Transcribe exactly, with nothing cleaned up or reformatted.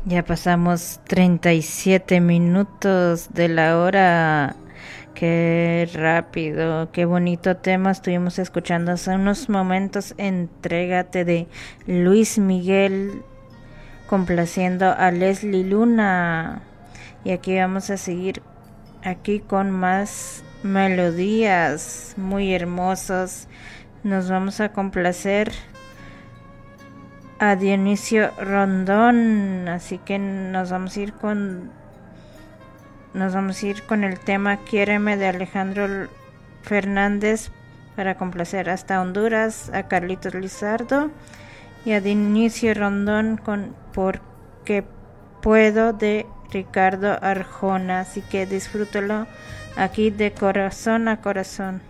Ya pasamos treinta y siete minutos de la hora. Qué rápido, qué bonito tema estuvimos escuchando hace unos momentos. Entrégate de Luis Miguel, complaciendo a Leslie Luna. Y aquí vamos a seguir aquí con más melodías muy hermosas. Nos vamos a complacer a Dionisio Rondón, así que nos vamos a ir con nos vamos a ir con el tema Quiéreme de Alejandro Fernández para complacer hasta Honduras, a Carlitos Lizardo y a Dionisio Rondón con Porque Puedo de Ricardo Arjona, así que disfrútalo aquí de corazón a corazón.